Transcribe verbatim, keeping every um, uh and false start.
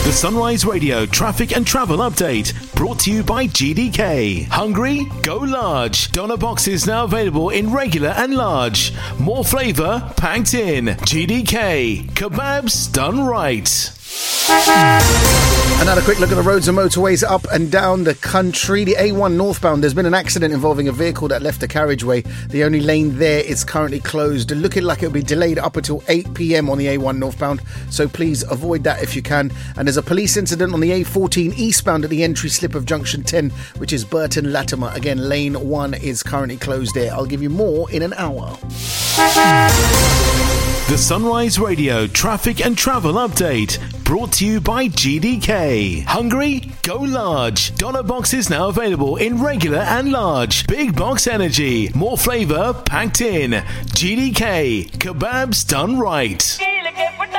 The Sunrise Radio traffic and travel update brought to you by G D K. Hungry? Go large. Doner boxes now available in regular and large. More flavour packed in. G D K. Kebabs done right. Another quick look at the roads and motorways up and down the country. The A one northbound, there's been an accident involving a vehicle that left the carriageway. The only lane there is currently closed, looking like it'll be delayed up until eight p.m. on the A one northbound, so please avoid that if you can. And there's a police incident on the A fourteen eastbound at the entry slip of junction ten, which is Burton Latimer. Again, lane one is currently closed there. I'll give you more in an hour. The Sunrise Radio traffic and travel update brought to you by G D K. Hungry? Go large. Doner boxes now available in regular and large. Big box energy. More flavour packed in. G D K. Kebabs done right.